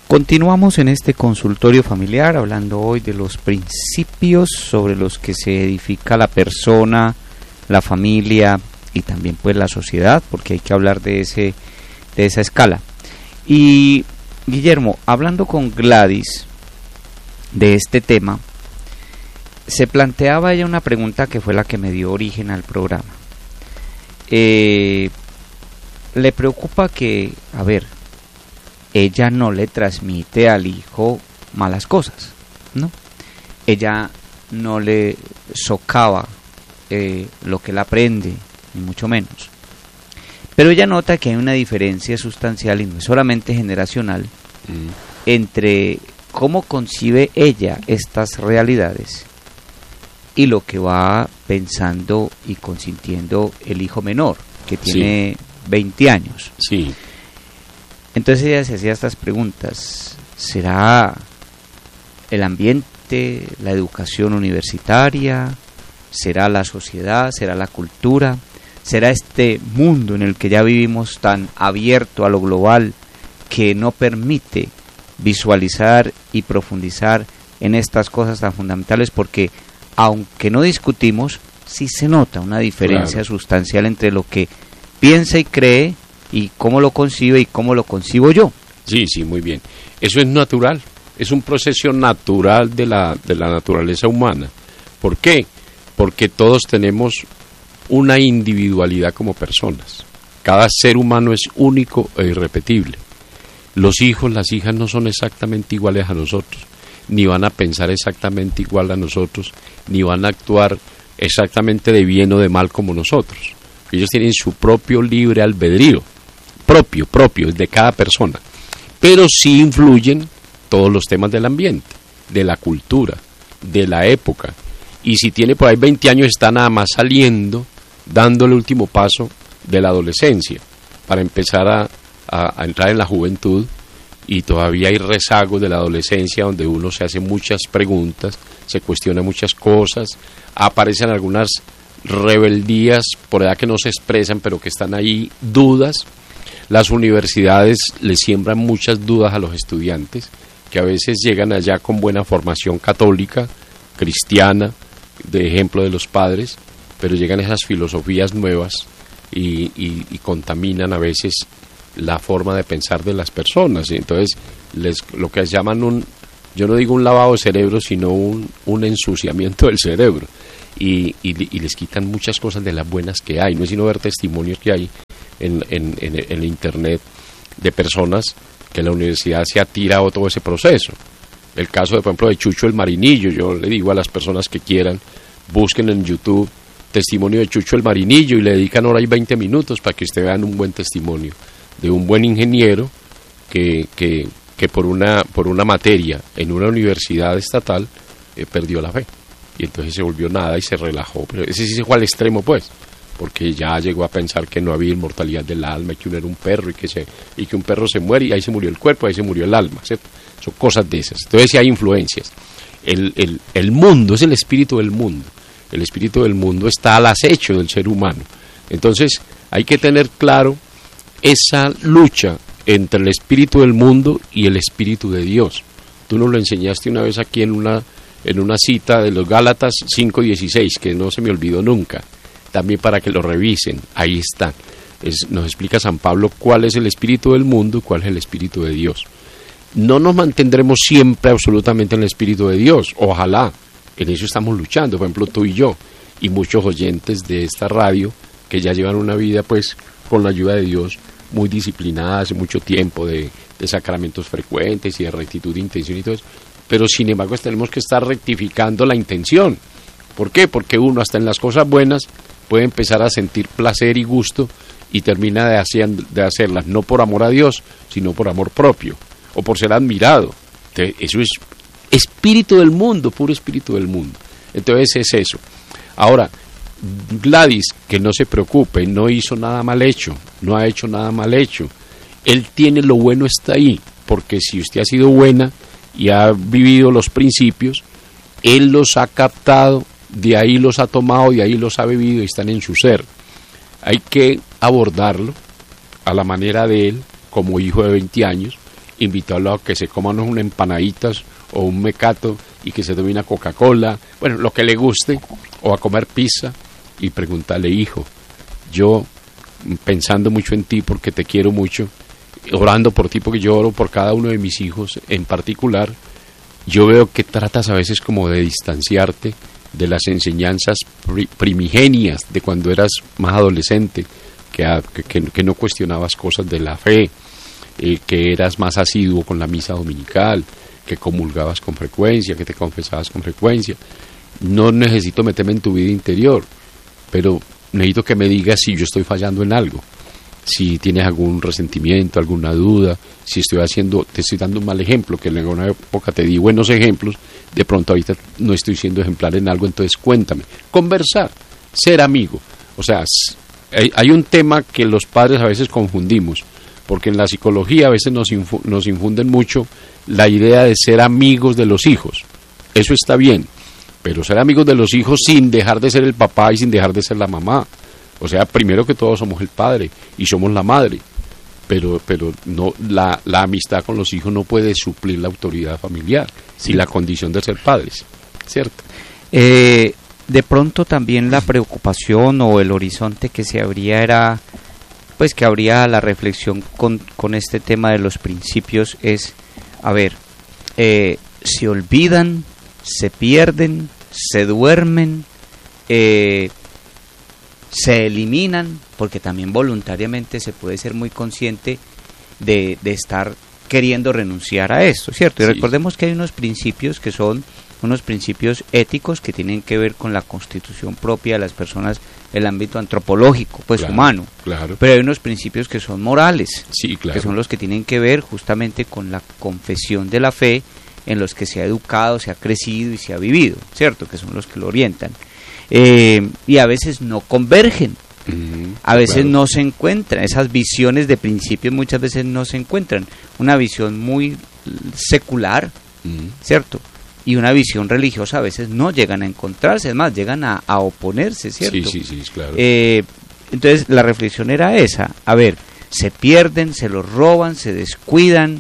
Continuamos en este consultorio familiar hablando hoy de los principios sobre los que se edifica la persona, la familia y también pues la sociedad, porque hay que hablar de esa escala. Y Guillermo, hablando con Gladys de este tema, se planteaba ella una pregunta que fue la que me dio origen al programa. Le preocupa que, ella no le transmite al hijo malas cosas, ¿no? Ella no le socava lo que él aprende, ni mucho menos. Pero ella nota que hay una diferencia sustancial, y no es solamente generacional, entre cómo concibe ella estas realidades y lo que va pensando y consintiendo el hijo menor, que tiene 20 años. Sí. Entonces ella se hacía estas preguntas: ¿será el ambiente, la educación universitaria? ¿Será la sociedad? ¿Será la cultura? ¿Será este mundo en el que ya vivimos tan abierto a lo global que no permite visualizar y profundizar en estas cosas tan fundamentales? Porque aunque no discutimos, sí se nota una diferencia sustancial entre lo que piensa y cree y cómo lo concibe y cómo lo concibo yo. Sí, muy bien. Eso es natural, es un proceso natural de la naturaleza humana. ¿Por qué? Porque todos tenemos una individualidad como personas. Cada ser humano es único e irrepetible. Los hijos, las hijas no son exactamente iguales a nosotros, ni van a pensar exactamente igual a nosotros, ni van a actuar exactamente de bien o de mal como nosotros. Ellos tienen su propio libre albedrío, propio, es de cada persona. Pero sí influyen todos los temas del ambiente, de la cultura, de la época. Y si tiene por ahí 20 años, está nada más saliendo, dando el último paso de la adolescencia, para empezar a entrar en la juventud, y todavía hay rezagos de la adolescencia donde uno se hace muchas preguntas, se cuestiona muchas cosas, aparecen algunas rebeldías por edad que no se expresan, pero que están ahí, dudas. Las universidades le siembran muchas dudas a los estudiantes, que a veces llegan allá con buena formación católica, cristiana, de ejemplo de los padres, pero llegan esas filosofías nuevas y contaminan a veces la forma de pensar de las personas. Entonces, lo que llaman yo no digo un lavado de cerebro, sino un ensuciamiento del cerebro, y les quitan muchas cosas de las buenas que hay. No es sino ver testimonios que hay en el internet de personas que la universidad se ha tirado todo ese proceso. El caso, por ejemplo, de Chucho el Marinillo. Yo le digo a las personas que quieran, busquen en YouTube testimonio de Chucho el Marinillo y le dedican ahora 20 minutos para que ustedes vean un buen testimonio de un buen ingeniero que por una materia en una universidad estatal perdió la fe, y entonces se volvió nada y se relajó. Pero ese sí se fue al extremo, pues, porque ya llegó a pensar que no había inmortalidad del alma, y que uno era un perro, y que un perro se muere y ahí se murió el cuerpo, ahí se murió el alma, ¿cierto? Son cosas de esas. Entonces sí hay influencias. El mundo es el espíritu del mundo. El espíritu del mundo está al acecho del ser humano. Entonces hay que tener claro esa lucha entre el espíritu del mundo y el espíritu de Dios. Tú nos lo enseñaste una vez aquí en una cita de los Gálatas 5:16, que no se me olvidó nunca, también para que lo revisen. Ahí está. Nos explica San Pablo cuál es el espíritu del mundo y cuál es el espíritu de Dios. No nos mantendremos siempre absolutamente en el espíritu de Dios, ojalá. En eso estamos luchando, por ejemplo, tú y yo, y muchos oyentes de esta radio que ya llevan una vida, pues, con la ayuda de Dios, muy disciplinada hace mucho tiempo, de sacramentos frecuentes y de rectitud de intención y todo eso. Pero sin embargo tenemos que estar rectificando la intención. ¿Por qué? Porque uno hasta en las cosas buenas puede empezar a sentir placer y gusto y termina de hacerlas no por amor a Dios, sino por amor propio o por ser admirado. Entonces, eso es espíritu del mundo, puro espíritu del mundo. Entonces es eso. Ahora, Gladys, que no se preocupe, no hizo nada mal hecho, no ha hecho nada mal hecho. Él tiene lo bueno, está ahí, porque si usted ha sido buena y ha vivido los principios, él los ha captado, de ahí los ha tomado, de ahí los ha vivido y están en su ser. Hay que abordarlo a la manera de él, como hijo de 20 años, invitarlo a que se coman unas empanaditas o un mecato y que se tome una Coca-Cola, bueno, lo que le guste, o a comer pizza, y preguntarle, hijo, yo pensando mucho en ti porque te quiero mucho, orando por ti porque yo oro por cada uno de mis hijos en particular, yo veo que tratas a veces como de distanciarte de las enseñanzas primigenias de cuando eras más adolescente, que no cuestionabas cosas de la fe, que eras más asiduo con la misa dominical, que comulgabas con frecuencia, que te confesabas con frecuencia. No necesito meterme en tu vida interior, pero necesito que me digas si yo estoy fallando en algo, si tienes algún resentimiento, alguna duda, si te estoy dando un mal ejemplo, que en alguna época te di buenos ejemplos, de pronto ahorita no estoy siendo ejemplar en algo, entonces cuéntame. Conversar, ser amigo. O sea, hay un tema que los padres a veces confundimos, porque en la psicología a veces nos infunden mucho la idea de ser amigos de los hijos. Eso está bien, pero ser amigos de los hijos sin dejar de ser el papá y sin dejar de ser la mamá. O sea, primero que todo somos el padre y somos la madre, pero no, la amistad con los hijos no puede suplir la autoridad familiar y la condición de ser padres, ¿cierto? De pronto también la preocupación o el horizonte que se abría era, pues que habría la reflexión con este tema de los principios es, a ver, se olvidan, se pierden, se duermen, se eliminan, porque también voluntariamente se puede ser muy consciente de estar queriendo renunciar a esto, ¿cierto? Y recordemos que hay unos principios que son unos principios éticos que tienen que ver con la constitución propia de las personas, el ámbito antropológico, pues claro, humano. Claro. Pero hay unos principios que son morales, claro, que son los que tienen que ver justamente con la confesión de la fe en los que se ha educado, se ha crecido y se ha vivido, ¿cierto? Que son los que lo orientan. Y a veces no convergen, a veces claro, no se encuentran, esas visiones de principios muchas veces no se encuentran, una visión muy secular, ¿cierto? Y una visión religiosa a veces no llegan a encontrarse, es más, llegan a oponerse, ¿cierto? Sí, claro. Entonces la reflexión era esa, a ver, se pierden, se los roban, se descuidan,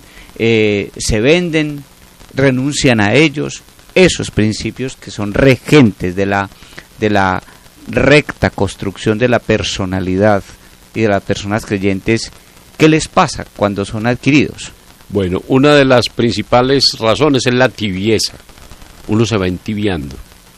se venden, renuncian a ellos, esos principios que son regentes de la recta construcción de la personalidad y de las personas creyentes, ¿qué les pasa cuando son adquiridos? Bueno, una de las principales razones es la tibieza. Uno se va entibiando.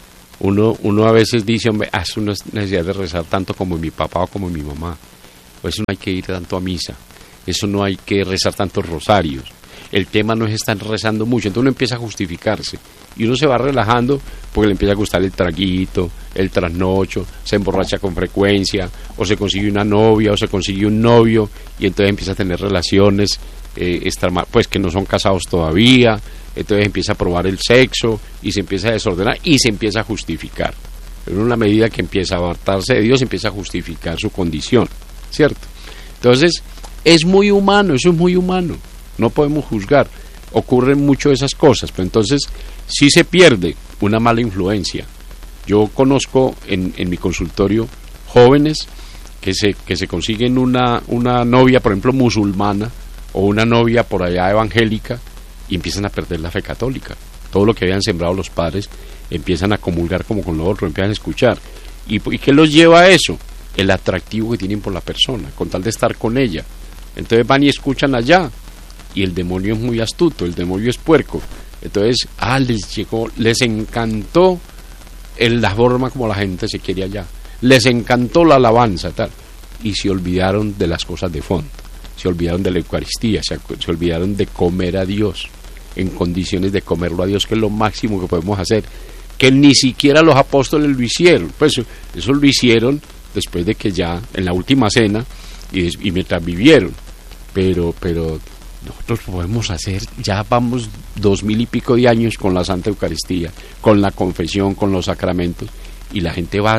Uno a veces dice, hombre, eso no es necesidad de rezar tanto como mi papá o como mi mamá. O eso no hay que ir tanto a misa. Eso no hay que rezar tantos rosarios. El tema no es estar rezando mucho. Entonces uno empieza a justificarse. Y uno se va relajando porque le empieza a gustar el traguito, el trasnocho, se emborracha con frecuencia, o se consigue una novia, o se consigue un novio, y entonces empieza a tener relaciones pues que no son casados todavía, entonces empieza a probar el sexo, y se empieza a desordenar, y se empieza a justificar. Pero en una medida que empieza a apartarse de Dios, empieza a justificar su condición, ¿cierto? Entonces, es muy humano, eso es muy humano, no podemos juzgar. Ocurren mucho esas cosas, pero entonces sí se pierde una mala influencia. Yo conozco en mi consultorio jóvenes que se consiguen una novia, por ejemplo, musulmana, o una novia por allá evangélica, y empiezan a perder la fe católica. Todo lo que habían sembrado los padres empiezan a comulgar como con lo otro, empiezan a escuchar. ¿Y qué los lleva a eso? El atractivo que tienen por la persona, con tal de estar con ella. Entonces van y escuchan allá, y el demonio es muy astuto, el demonio es puerco. Entonces, les encantó la forma como la gente se quiere allá, les encantó la alabanza, tal, y se olvidaron de las cosas de fondo, se olvidaron de la Eucaristía, se olvidaron de comer a Dios, en condiciones de comerlo a Dios, que es lo máximo que podemos hacer, que ni siquiera los apóstoles lo hicieron. Pues eso lo hicieron después de que ya, en la última cena, y mientras vivieron, pero nosotros podemos hacer, ya vamos 2000 y pico de años con la Santa Eucaristía, con la confesión, con los sacramentos, y la gente va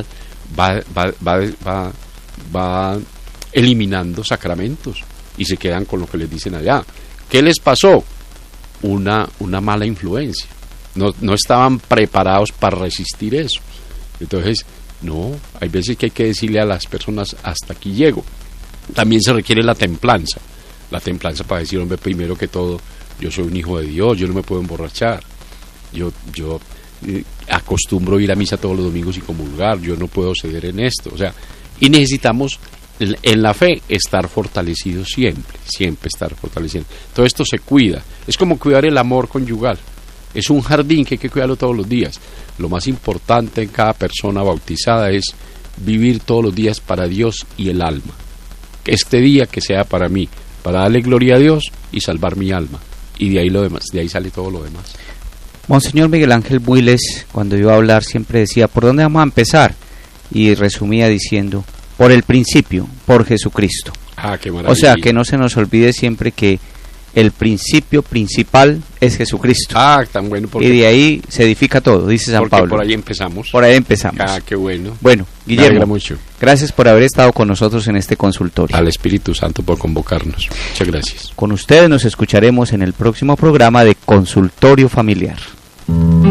eliminando sacramentos y se quedan con lo que les dicen allá. ¿Qué les pasó? Una mala influencia. No estaban preparados para resistir eso. Entonces, no, hay veces que hay que decirle a las personas, hasta aquí llego. También se requiere la templanza. La templanza para decir, hombre, primero que todo, yo soy un hijo de Dios, yo no me puedo emborrachar. Yo acostumbro ir a misa todos los domingos y comulgar, yo no puedo ceder en esto. O sea, y necesitamos en la fe estar fortalecidos siempre estar fortaleciendo. Todo esto se cuida. Es como cuidar el amor conyugal. Es un jardín que hay que cuidarlo todos los días. Lo más importante en cada persona bautizada es vivir todos los días para Dios y el alma. Este día que sea para mí, para darle gloria a Dios y salvar mi alma. Y de ahí lo demás, de ahí sale todo lo demás. Monseñor Miguel Ángel Builes, cuando iba a hablar, siempre decía, ¿por dónde vamos a empezar? Y resumía diciendo, por el principio, por Jesucristo. Ah, qué maravilla. O sea, que no se nos olvide siempre que el principio principal es Jesucristo. Ah, tan bueno. Y de ahí se edifica todo, dice San Pablo. Por ahí empezamos. Por ahí empezamos. Ah, qué bueno. Bueno, Guillermo, mucho. Gracias por haber estado con nosotros en este consultorio. Al Espíritu Santo por convocarnos. Muchas gracias. Con ustedes nos escucharemos en el próximo programa de Consultorio Familiar.